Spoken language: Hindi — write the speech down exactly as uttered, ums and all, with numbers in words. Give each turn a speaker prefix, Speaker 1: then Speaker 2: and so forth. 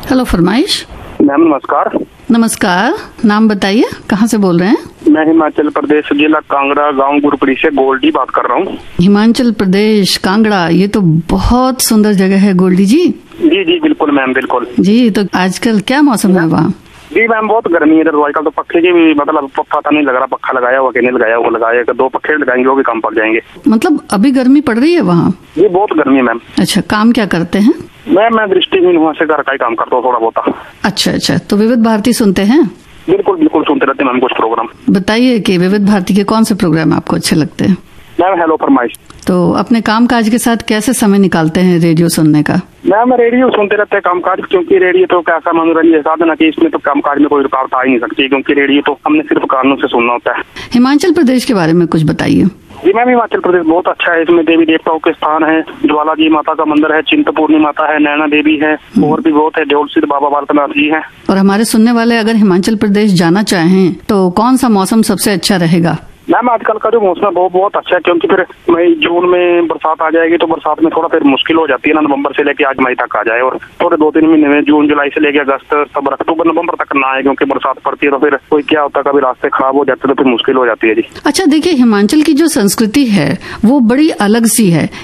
Speaker 1: हेलो फरमाइश।
Speaker 2: मैम नमस्कार।
Speaker 1: नमस्कार, नाम बताइए, कहाँ से बोल रहे हैं?
Speaker 2: मैं हिमाचल प्रदेश जिला कांगड़ा गांव गुरपुरी से गोल्डी बात कर रहा हूँ।
Speaker 1: हिमाचल प्रदेश कांगड़ा, ये तो बहुत सुंदर जगह है गोल्डी जी।
Speaker 2: जी जी बिल्कुल मैम, बिल्कुल
Speaker 1: जी। तो आजकल क्या मौसम है वहाँ?
Speaker 2: जी मैम बहुत गर्मी है इधर। आजकल तो पक्खे की भी मतलब पता नहीं लग रहा, पक्का लगाया हुआ कि नहीं लगाया वो लगाया, दो पक्खे लगाएंगे वो भी कम पड़ जाएंगे।
Speaker 1: मतलब अभी गर्मी पड़ रही है वहाँ?
Speaker 2: जी बहुत गर्मी है मैम।
Speaker 1: अच्छा, काम क्या करते हैं?
Speaker 2: मैं मैं दृष्टिहीन हुआ से घर का ही काम करता हूँ थोड़ा बहुत। अच्छा
Speaker 1: अच्छा, तो विविध भारती सुनते हैं?
Speaker 2: बिल्कुल बिल्कुल सुनते रहते हैं मैम कुछ प्रोग्राम।
Speaker 1: बताइए कि विविध भारती के कौन से प्रोग्राम आपको अच्छे लगते हैं?
Speaker 2: मैम हेलो फरमाइश।
Speaker 1: तो अपने काम काज के साथ कैसे समय निकालते हैं रेडियो सुनने का?
Speaker 2: मैम रेडियो सुनते रहते हैं काम काज, क्योंकि रेडियो तो कैसा मनोरंजन साधन है कि इसमें तो काम काज में कोई रुकावट आ ही नहीं सकती, क्योंकि रेडियो तो हमने सिर्फ कानों से सुनना होता है।
Speaker 1: हिमाचल प्रदेश के बारे में कुछ बताइए।
Speaker 2: जी मैम हिमाचल प्रदेश बहुत अच्छा है। इसमें देवी देवताओं के स्थान है, ज्वाला जी माता का मंदिर है, चिंतपूर्णी माता है, नैना देवी है, और भी बहुत है, देवल सिद्ध बाबा बालकनाथ जी है।
Speaker 1: और हमारे सुनने वाले अगर हिमाचल प्रदेश जाना चाहें तो कौन सा मौसम सबसे अच्छा रहेगा?
Speaker 2: मैम आजकल का जो मौसम है बहुत बहुत अच्छा है, क्योंकि फिर मई जून में बरसात आ जाएगी तो बरसात में थोड़ा फिर मुश्किल हो जाती है ना, नवंबर से लेके आज मई तक आ जाए, और थोड़े दो तीन महीने में जून जुलाई से लेके अगस्त सितंबर अक्टूबर नवंबर तक ना आए, क्योंकि बरसात पड़ती है तो फिर कोई क्या होता है, कभी रास्ते खराब हो जाते तो फिर मुश्किल हो जाती है जी।
Speaker 1: अच्छा देखिए, हिमाचल की जो संस्कृति है वो बड़ी अलग सी है।